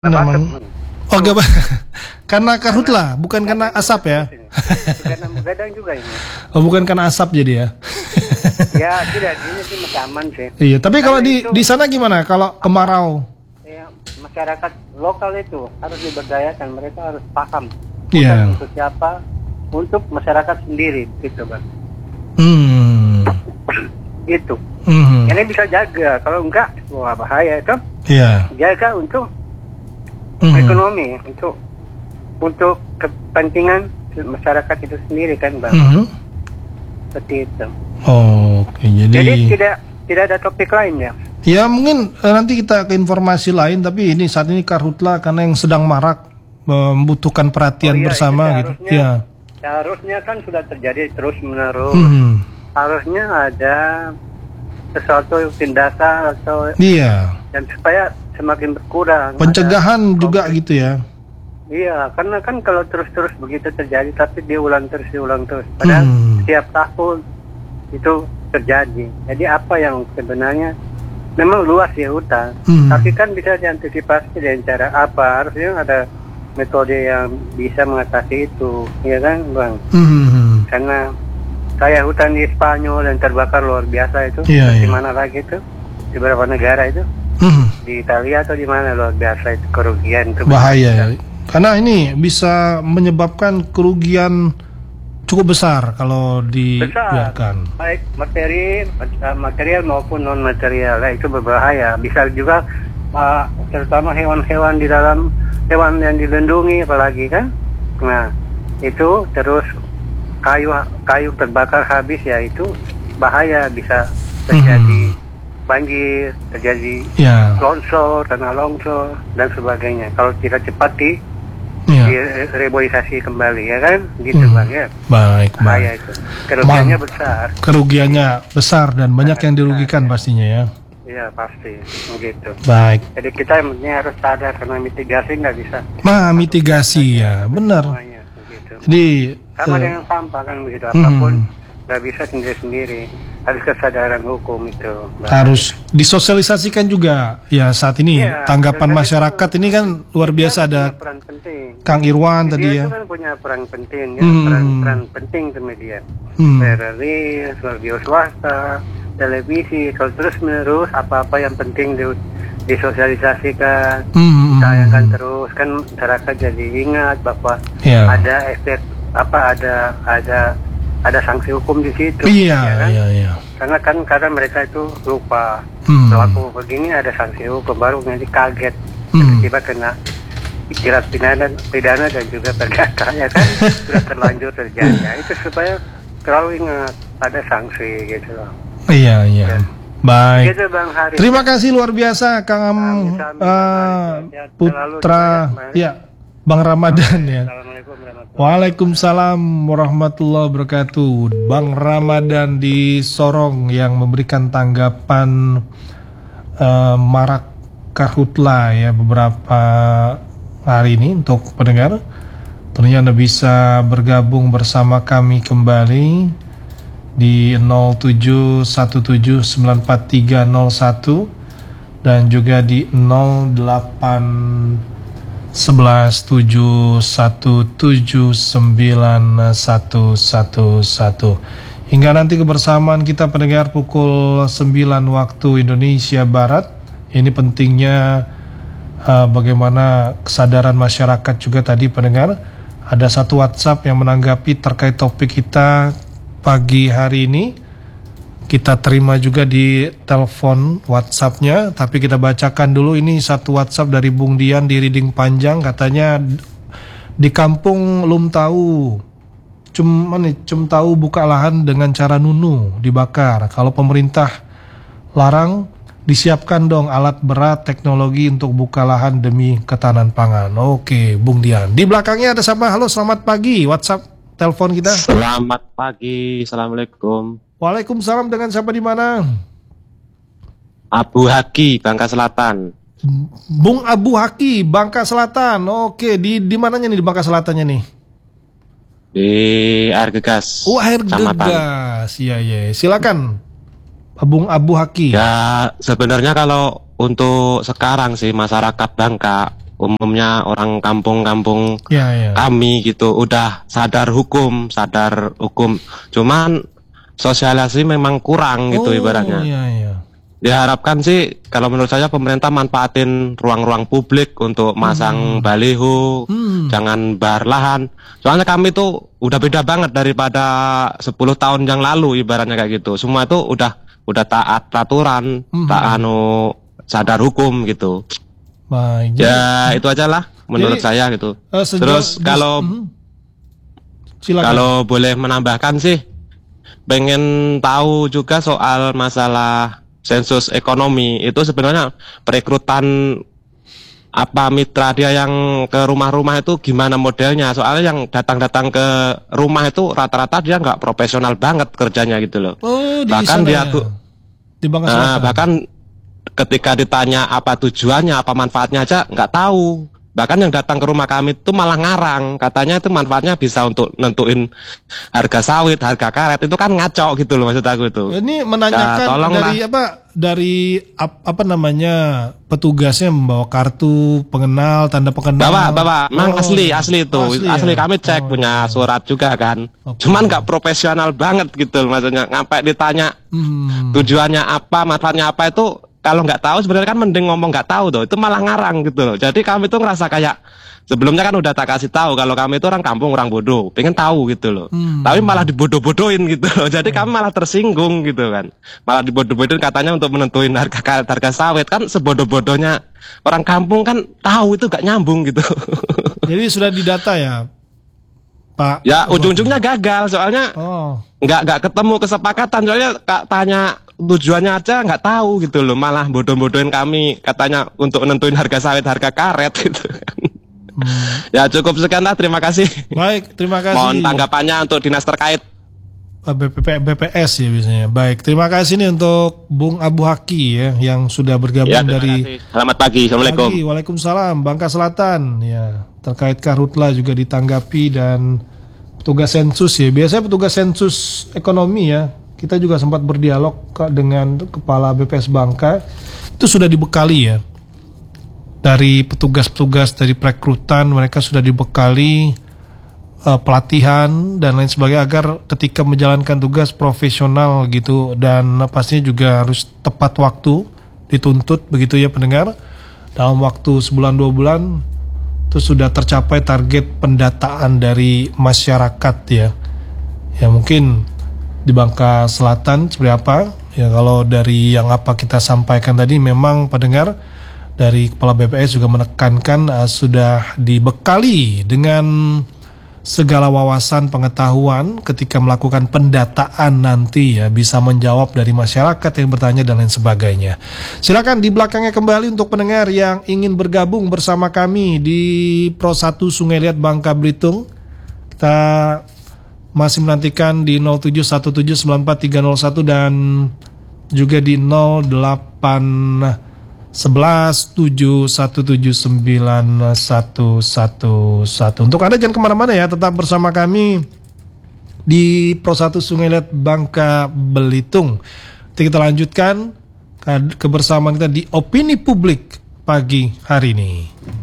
Memang. Oh, gak, karena karhutlah, bukan karena asap ya. Karena begadang juga ini. Oh, bukan karena asap jadi ya. Ya tidak, ini sih masih aman sih. Iya, tapi kalau di sana gimana? Kalau kemarau? Ya, masyarakat lokal itu harus diberdayakan, mereka harus paham. Iya. Untuk siapa? Untuk masyarakat sendiri, gitu bang. Gitu. Ini bisa jaga, kalau enggak, wah bahaya itu. Iya. Jaga untuk ekonomi, untuk kepentingan masyarakat itu sendiri kan bang. Seperti itu. Oh, oke, Jadi tidak ada topik lain ya. Ya mungkin nanti kita ke informasi lain, tapi ini saat ini karhutlah karena yang sedang marak membutuhkan perhatian bersama gitu. Ya. Harusnya kan sudah terjadi terus menerus. Harusnya ada sesuatu tindakan atau dan supaya semakin berkurang. Pencegahan juga gitu ya. Iya, karena kan kalau terus-terus begitu terjadi, tapi diulang terus. Padahal setiap tahun itu terjadi. Jadi apa yang sebenarnya memang luas ya hutan, tapi kan bisa diantisipasi dengan cara apa? Harusnya ada metode yang bisa mengatasi itu, ya kan, bang? Karena kayak hutan di Spanyol yang terbakar luar biasa itu, di mana lagi itu, di beberapa negara itu. Di Italia atau di mana luar biasa itu kerugian itu bahaya ya. Karena ini bisa menyebabkan kerugian cukup besar kalau dibiarkan. Baik material maupun non material, itu berbahaya. Bisa juga terutama hewan-hewan di dalam, hewan yang dilindungi apalagi kan. Nah itu terus kayu terbakar habis ya, itu bahaya, bisa terjadi banjir, terjadi longsor, tanah longsor dan sebagainya. Kalau tidak cepat direboisasi kembali, ya kan, gitu bang ya. Baik. Itu kerugiannya besar. Kerugiannya besar dan banyak yang dirugikan pastinya ya. Iya pasti, begitu. Baik. Jadi kita harus sadar karena mitigasi nggak bisa. Mitigasi ya, benar. Semuanya, begitu. Jadi sama dengan sampah kan begitu, apapun nggak bisa sendiri-sendiri. Harus kesadaran hukum itu. Harus disosialisasikan juga ya saat ini. Tanggapan masyarakat ini kan luar biasa. Ada peran penting. Kang Irwan tadi ya. Media kan punya peran penting ya, peran penting ke media. Periode, radio swasta, televisi, kalau terus menerus apa-apa yang penting disosialisasikan, sayangkan terus kan masyarakat jadi ingat bahwa ada efek ada sanksi hukum di situ. Iya. Karena mereka itu lupa pelaku begini ada sanksi hukum, baru nanti kaget tiba-tiba kena jerat pidana dan juga perdata ya kan. Sudah terlanjur terjadi ya, itu supaya terlalu ingat ada sanksi gitu loh. Iya. Baik. Gitu, Bang Hari. Terima kasih luar biasa Kang Putra Bang Ramadan ya. Waalaikumsalam warahmatullahi wabarakatuh. Bang Ramadan di Sorong yang memberikan tanggapan marak karhutlah ya beberapa hari ini untuk pendengar. Tentunya Anda bisa bergabung bersama kami kembali di 0717943001 dan juga di 0811717911. Hingga nanti kebersamaan kita pendengar pukul 9 waktu Indonesia Barat. Ini pentingnya bagaimana kesadaran masyarakat juga tadi pendengar. Ada satu WhatsApp yang menanggapi terkait topik kita pagi hari ini. Kita terima juga di telepon WhatsApp-nya, tapi kita bacakan dulu. Ini satu WhatsApp dari Bung Dian di Riding Panjang, katanya di kampung Lum Tahu, cum tahu buka lahan dengan cara nunu dibakar. Kalau pemerintah larang, disiapkan dong alat berat teknologi untuk buka lahan demi ketahanan pangan. Oke, Bung Dian. Di belakangnya ada siapa? Halo, selamat pagi. WhatsApp telepon kita. Selamat pagi, assalamualaikum. Waalaikumsalam, dengan siapa di mana? Abu Haki, Bangka Selatan. Bung Abu Haki, Bangka Selatan. Oke, di mananya nih di Bangka Selatannya nih? Di Air Gegas. Oh, Air Gegas. Iya. Silakan. Bung Abu Haki. Ya, sebenarnya kalau untuk sekarang sih masyarakat Bangka umumnya orang kampung-kampung Ya. kami gitu udah sadar hukum. Cuman sosialisasi memang kurang gitu ibaratnya. Iya. Diharapkan sih kalau menurut saya pemerintah manfaatin ruang-ruang publik untuk masang baliho, jangan bar lahan. Soalnya kami tuh udah beda banget daripada 10 tahun yang lalu ibaratnya kayak gitu. Semua itu udah taat peraturan, sadar hukum gitu. Baik. Ya itu aja lah menurut saya gitu. Terus silakan. kalau boleh menambahkan sih, pengen tahu juga soal masalah sensus ekonomi itu sebenarnya perekrutan apa mitra dia yang ke rumah-rumah itu gimana modelnya? Soalnya yang datang-datang ke rumah itu rata-rata dia nggak profesional banget kerjanya gitu loh. Oh, di Bahkan sana dia ya? tuh Di Bangka Selatan. bahkan ketika ditanya apa tujuannya, apa manfaatnya aja nggak tahu. Bahkan yang datang ke rumah kami itu malah ngarang, katanya itu manfaatnya bisa untuk nentuin harga sawit, harga karet. Itu kan ngaco gitu loh maksud aku itu. Ini menanyakan dari apa namanya petugasnya membawa kartu pengenal, tanda pengenal. Bawa, memang asli itu, asli kami cek punya surat juga kan. Cuman nggak profesional banget gitu loh, maksudnya sampai ditanya tujuannya apa, manfaatnya apa itu. Kalau nggak tahu sebenarnya kan mending ngomong nggak tahu tuh, itu malah ngarang gitu loh. Jadi kami tuh ngerasa kayak sebelumnya kan udah tak kasih tahu kalau kami itu orang kampung, orang bodoh, pengen tahu gitu loh. Tapi malah dibodoh-bodohin gitu loh. Jadi kami malah tersinggung gitu kan. Malah dibodoh-bodohin katanya untuk menentuin harga sawit, kan sebodoh-bodohnya orang kampung kan tahu itu gak nyambung gitu. Jadi sudah didata ya, Pak? Ya ujung-ujungnya gagal soalnya nggak ketemu kesepakatan, soalnya tanya tujuannya aja nggak tahu gitu loh, malah bodoh-bodohin kami katanya untuk nentuin harga sawit, harga karet gitu. Ya cukup sekian lah, terima kasih. Baik, terima kasih. Mohon tanggapannya untuk dinas terkait. BPS ya biasanya. Baik, terima kasih nih untuk Bung Abu Haki ya yang sudah bergabung Ya, dari. Selamat pagi, assalamualaikum. Waalaikumsalam, Bangka Selatan ya. Terkait karhutla juga ditanggapi dan petugas sensus ya. Biasanya petugas sensus ekonomi ya. Kita juga sempat berdialog dengan Kepala BPS Bangka. Itu sudah dibekali ya. Dari petugas-petugas dari perekrutan, mereka sudah dibekali pelatihan dan lain sebagainya agar ketika menjalankan tugas profesional gitu, dan pastinya juga harus tepat waktu, dituntut begitu ya pendengar. Dalam waktu sebulan 2 bulan itu sudah tercapai target pendataan dari masyarakat ya. Ya mungkin di Bangka Selatan seperti apa ya, kalau dari yang apa kita sampaikan tadi memang pendengar dari Kepala BPS juga menekankan sudah dibekali dengan segala wawasan pengetahuan ketika melakukan pendataan nanti ya, bisa menjawab dari masyarakat yang bertanya dan lain sebagainya. Silakan di belakangnya kembali untuk pendengar yang ingin bergabung bersama kami di Pro 1 Sungai Liat Bangka Belitung. Kita masih menantikan di 0717943101 dan juga di 081171791111. Untuk Anda jangan kemana-mana ya, tetap bersama kami di Pro 1 Sungai Liat Bangka Belitung. Nanti kita lanjutkan kebersamaan kita di Opini Publik pagi hari ini.